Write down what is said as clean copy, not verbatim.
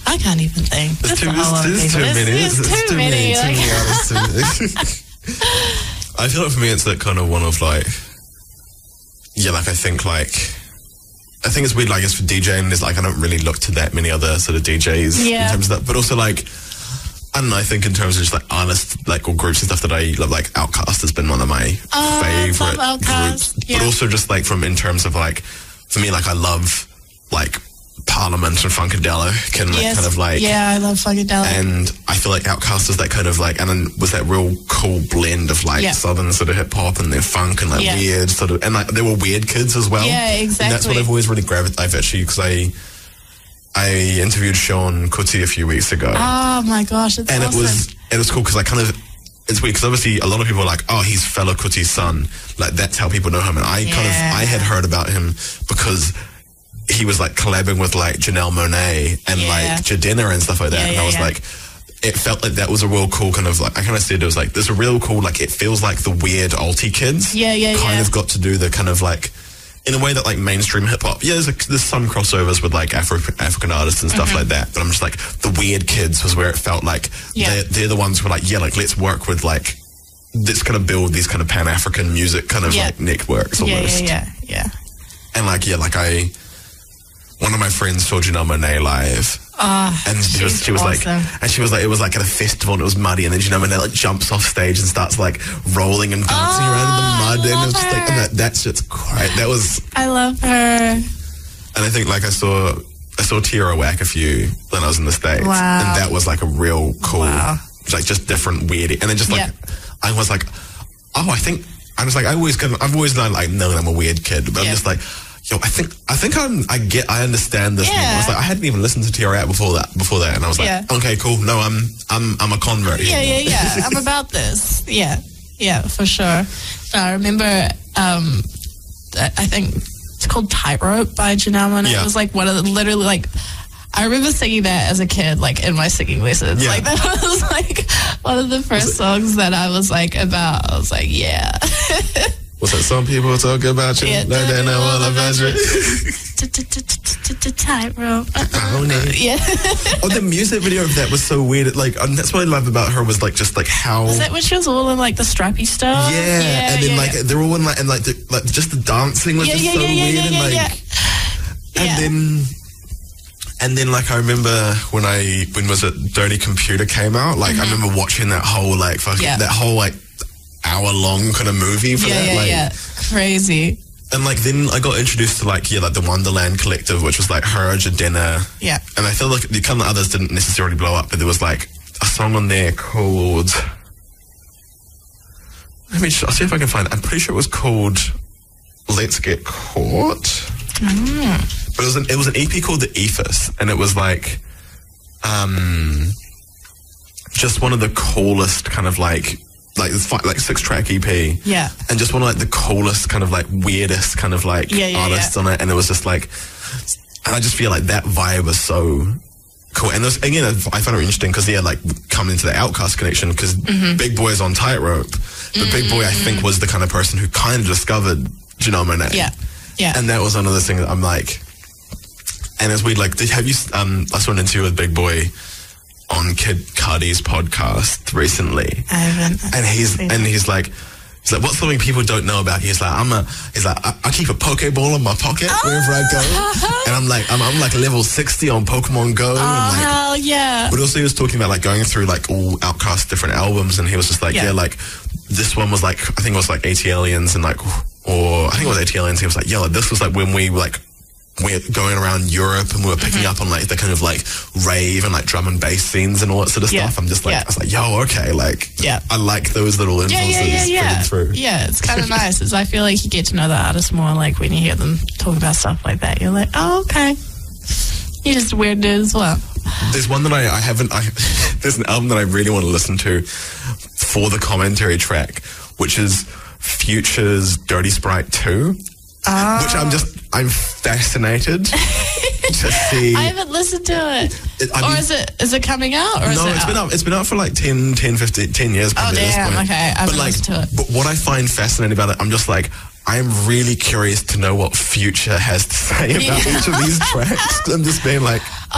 I can't even think. There's too many. Too many artists. I feel like for me, it's that kind of one of like, yeah, like I think it's weird, like, it's for DJing, there's like, I don't really look to that many other sort of DJs in terms of that, but also like, I don't know, I think in terms of just like artists, like, or groups and stuff that I love, like Outkast has been one of my favorite groups, but also just like in terms of like, for me, like I love like Parliament and Funkadelic and like kind of like, I love Funkadelic, and I feel like Outkast is that kind of like, and then was that real cool blend of like southern sort of hip hop and then funk and like weird sort of, and like they were weird kids as well. Yeah, exactly. And that's what I've always really gravitated. I've actually, because I interviewed Sean Kuti a few weeks ago. Oh my gosh, it's awesome. It was cool because I kind of, it's weird because obviously a lot of people are like, oh, he's Fela Kuti's son, like that's how people know him, and I I had heard about him because he was like collabing with like Janelle Monáe and like Jadena and stuff like that, and I was like, it felt like that was a real cool kind of like, I kind of said it was like, there's a real cool, like it feels like the weird alti kids kind of got to do the kind of like, in a way that like mainstream hip hop, there's some crossovers with like African artists and stuff like that, but I'm just like, the weird kids was where it felt like they're the ones who were like, like let's work with like, let's kind of build these kind of Pan-African music kind of like networks almost. And like, one of my friends saw Janelle Monáe live. And she was awesome. Like, and she was like, it was like at a festival and it was muddy, and then Janelle Monáe like jumps off stage and starts like rolling and dancing around in the mud, and it was just like, and that's just great. That was, I love her. And I think like I saw Tierra Whack when I was in the States, and that was like a real cool, like just different weird, and then just like I was like, oh, I've always known I'm a weird kid, but I'm just like, yo, I understand this. I was like, I hadn't even listened to Tierra before that, and I was like, okay, cool. No, I'm a convert. I'm about this. Yeah, for sure. So I remember, I think it's called Tightrope by Janelle Monáe. It was like one of the, literally like, I remember singing that as a kid, like in my singing lessons. Like that was like one of the first songs that I was like about. I was like, What's that? Some people talk about you, like they know all about you. Tightrope. Oh, the music video of that was so weird. Like, that's what I love about her was like just like how. Was that when she was all in like the strappy stuff? Yeah, and then like they're all in like, and like just the dancing was just so weird, and like, and then like I remember when was it Dirty Computer came out? Like I remember watching that whole like that whole like hour-long kind of movie for that. Crazy. And like then I got introduced to like the Wonderland Collective, which was like her, Jadena, and I feel like the kind of others didn't necessarily blow up, but there was like a song on there called, I'll see if I can find it. I'm pretty sure it was called Let's Get Caught. But it was an EP called The Ethos, and it was like just one of the coolest kind of like 6-track EP. And just one of like the coolest kind of like weirdest kind of like artists on it, and it was just like, and I just feel like that vibe was so cool. And again, I found it interesting because like coming into the Outkast connection, because Big Boy is on Tightrope, but Big Boy I think was the kind of person who kind of discovered Janelle Monáe. And that was another thing that I'm like, and it's weird, like have you I saw an interview with Big Boy on Kid Cudi's podcast recently. I haven't. And he's like, what's something people don't know about? He's like, I keep a Pokeball in my pocket wherever I go. And I'm like level 60 on Pokemon Go. Hell yeah. But also he was talking about like going through like all Outkast different albums, and he was just like, like this one was like, I think it was like AT Aliens, and like, or I think it was AT Aliens. He was like, like this was like when we're going around Europe and we were picking up on like the kind of like rave and like drum and bass scenes and all that sort of stuff. I'm just like, I was like, yo, okay, like, I like those little influences through. Yeah, it's kind of nice. I feel like you get to know the artist more, like when you hear them talk about stuff like that, you're like, oh, okay. You're just a weird dude as well. There's one that I haven't, there's an album that I really want to listen to for the commentary track, which is Future's Dirty Sprite 2. Which I'm fascinated to see. I haven't listened to it. Is it coming out? Or it's been out for like 10 years. Oh, damn, okay. I haven't listened to it. But what I find fascinating about it, I'm just like, I'm really curious to know what Future has to say about each of these tracks. I'm just being like,